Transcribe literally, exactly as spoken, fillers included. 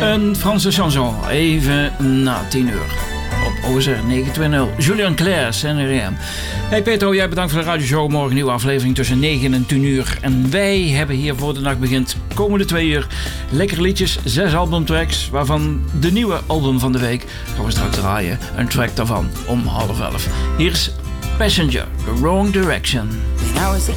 Een Franse chanson, even na tien uur. Op O S R negenhonderdtwintig. Julien Clerc, C N R M. Hey Petro, jij bedankt voor de radioshow. Morgen een nieuwe aflevering tussen negen en tien uur. En wij hebben hier voor de nacht begint komende twee uur lekkere liedjes, zes albumtracks, waarvan de nieuwe album van de week gaan we straks draaien. Een track daarvan om half elf. Hier is Passenger, The Wrong Direction.